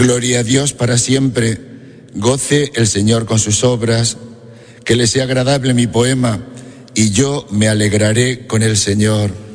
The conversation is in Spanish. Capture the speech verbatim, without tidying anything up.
Gloria a Dios para siempre. Goce el Señor con sus obras. Que le sea agradable mi poema y yo me alegraré con el Señor.